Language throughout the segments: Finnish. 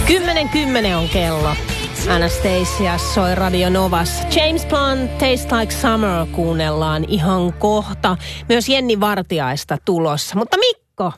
10:10 on kello. Anastasia soi Radio Novas. James Blunt, Taste Like Summer kuunnellaan ihan kohta. Myös Jenni Vartiaista tulossa. Mutta Mikko.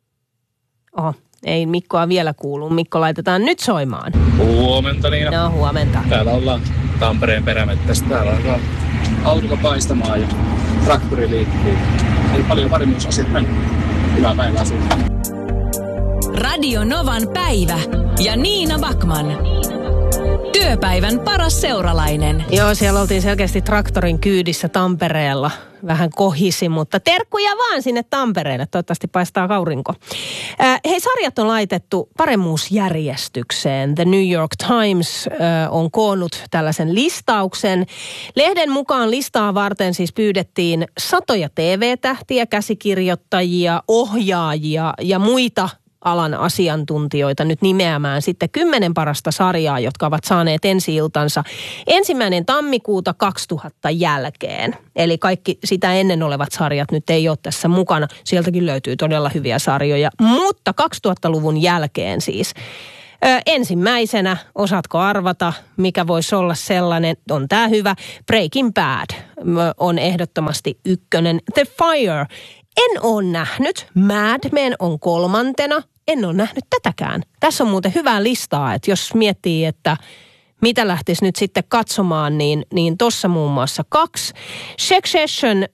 Ei Mikkoa vielä kuulu. Mikko laitetaan nyt soimaan. Huomenta Niina. No huomenta. Täällä ollaan Tampereen perämettässä. Täällä alkaa aurinko paistamaan ja traktori liikkuu. Ei paljon varmuusasiat mennä. Hyvää päivää sinulle. Radio Novan päivä ja Niina Backman. Työpäivän paras seuralainen. Joo, siellä oltiin selkeästi traktorin kyydissä Tampereella. Vähän kohisi, mutta terkkuja vaan sinne Tampereelle. Toivottavasti paistaa aurinko. Hei, sarjat on laitettu paremmuusjärjestykseen. The New York Times on koonnut tällaisen listauksen. Lehden mukaan listaa varten siis pyydettiin satoja TV-tähtiä, käsikirjoittajia, ohjaajia ja muita alan asiantuntijoita nyt nimeämään sitten 10 parasta sarjaa, jotka ovat saaneet ensi-iltansa 1. tammikuuta 2000 jälkeen. Eli kaikki sitä ennen olevat sarjat nyt ei ole tässä mukana. Sieltäkin löytyy todella hyviä sarjoja, mutta 2000-luvun jälkeen siis. Ensimmäisenä, osaatko arvata, mikä voisi olla sellainen, on tämä hyvä, Breaking Bad on ehdottomasti ykkönen. The Fire, en ole nähnyt, Mad Men on 3. En ole nähnyt tätäkään. Tässä on muuten hyvää listaa, että jos miettii, että mitä lähtisi nyt sitten katsomaan, niin tuossa muun muassa 2. Succession,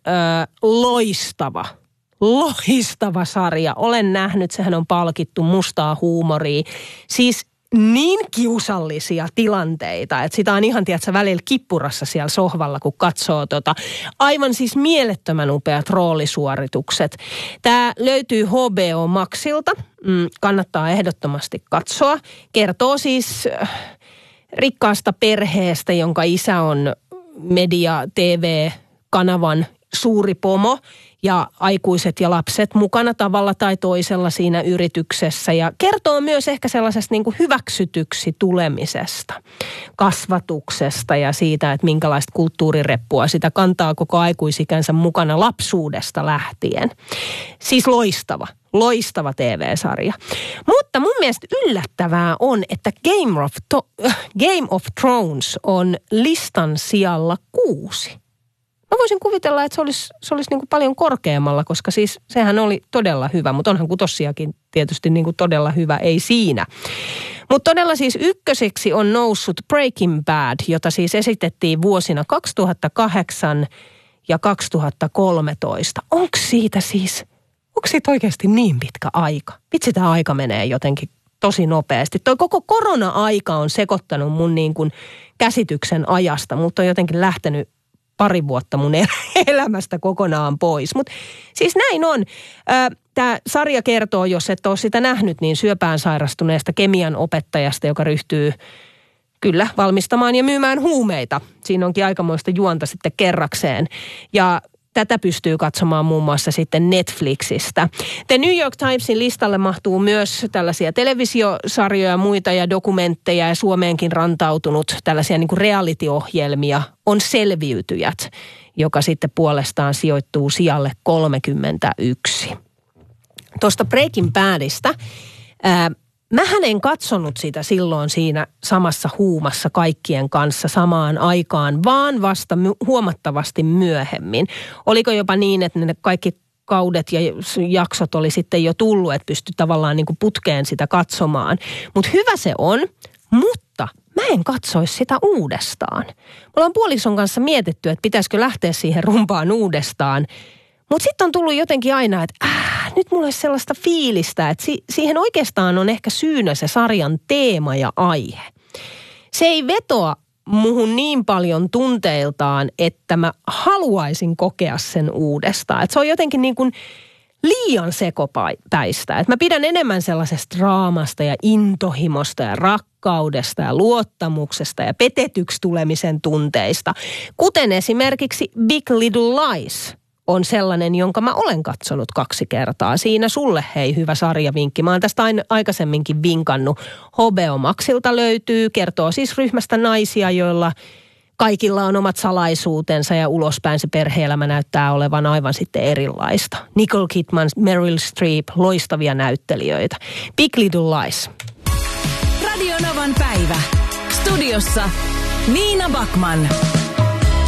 loistava sarja. Olen nähnyt, sehän on palkittu mustaa huumoria. Siis niin kiusallisia tilanteita, että sitä on ihan, tiedätkö, välillä kippurassa siellä sohvalla, kun katsoo aivan siis mielettömän upeat roolisuoritukset. Tämä löytyy HBO Maxilta, kannattaa ehdottomasti katsoa. Kertoo siis rikkaasta perheestä, jonka isä on media TV-kanavan suuri pomo ja aikuiset ja lapset mukana tavalla tai toisella siinä yrityksessä. Ja kertoo myös ehkä sellaisesta niin kuin hyväksytyksi tulemisesta, kasvatuksesta ja siitä, että minkälaista kulttuurireppua sitä kantaa koko aikuisikänsä mukana lapsuudesta lähtien. Siis loistava TV-sarja. Mutta mun mielestä yllättävää on, että Game of Thrones on listan sijalla 6. Mä voisin kuvitella, että se olisi niin kuin paljon korkeammalla, koska siis sehän oli todella hyvä, mutta onhan Kutossiakin tietysti niin kuin todella hyvä, ei siinä. Mutta todella siis ykköseksi on noussut Breaking Bad, jota siis esitettiin vuosina 2008 ja 2013. Onko siitä oikeasti niin pitkä aika? Vitsi, tämä aika menee jotenkin tosi nopeasti. Toi koko korona-aika on sekoittanut mun niin kuin käsityksen ajasta, mutta on jotenkin lähtenyt pari vuotta mun elämästä kokonaan pois. Mutta siis näin on. Tämä sarja kertoo, jos et ole sitä nähnyt, niin syöpään sairastuneesta kemian opettajasta, joka ryhtyy kyllä valmistamaan ja myymään huumeita. Siinä onkin aikamoista juonta sitten kerrakseen. Ja tätä pystyy katsomaan muun muassa sitten Netflixistä. The New York Timesin listalle mahtuu myös tällaisia televisiosarjoja, muita ja dokumentteja ja Suomeenkin rantautunut tällaisia niin kuin reality-ohjelmia on Selviytyjät, joka sitten puolestaan sijoittuu sijalle 31. Tuosta Breaking Badista, mähän en katsonut sitä silloin siinä samassa huumassa kaikkien kanssa samaan aikaan, vaan vasta huomattavasti myöhemmin. Oliko jopa niin, että ne kaikki kaudet ja jaksot oli sitten jo tullut, että pystyi tavallaan niin kuin putkeen sitä katsomaan. Mutta hyvä se on, mutta mä en katsoisi sitä uudestaan. Me ollaan puolison kanssa mietitty, että pitäisikö lähteä siihen rumpaan uudestaan. Mutta sitten on tullut jotenkin aina, että nyt mulla olisi sellaista fiilistä, että siihen oikeastaan on ehkä syynä se sarjan teema ja aihe. Se ei vetoa muhun niin paljon tunteiltaan, että mä haluaisin kokea sen uudestaan. Että se on jotenkin niin kuin liian sekopäistä. Että mä pidän enemmän sellaisesta draamasta ja intohimosta ja rakkaudesta ja luottamuksesta ja petetyksi tulemisen tunteista. Kuten esimerkiksi Big Little Lies on sellainen, jonka mä olen katsonut 2 kertaa. Siinä sulle, hei, hyvä sarjavinkki. Mä oon tästä aikaisemminkin vinkannut. HBO Maxilta löytyy, kertoo siis ryhmästä naisia, joilla kaikilla on omat salaisuutensa ja ulospäin se perhe-elämä näyttää olevan aivan sitten erilaista. Nicole Kidman, Meryl Streep, loistavia näyttelijöitä. Big Little Lies. Radio Novan päivä. Studiossa Niina Backman.